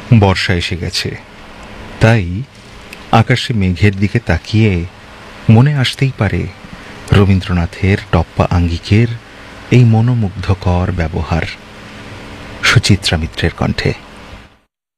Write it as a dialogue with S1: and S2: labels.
S1: বর্ষা এসে গেছে, তাই আকাশে মেঘের দিকে তাকিয়ে মনে আসতেই পারে রবীন্দ্রনাথের টপ্পা আঙ্গিকের এই মনোমুগ্ধকর ব্যবহার। সুচিত্রা মিত্রের কণ্ঠে।